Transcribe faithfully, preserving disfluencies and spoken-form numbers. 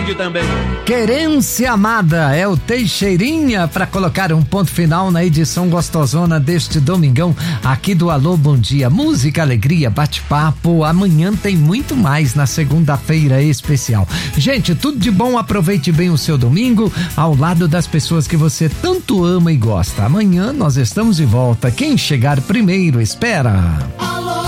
ligue também. Querência amada é o Teixeirinha para colocar um ponto final na edição gostosona deste domingão aqui do Alô Bom Dia. Música, alegria, bate-papo. Amanhã tem muito mais na segunda-feira especial. Gente, tudo de bom, aproveite bem o seu domingo ao lado das pessoas que você tanto ama e gosta. Amanhã nós estamos de volta. Quem chegar primeiro espera.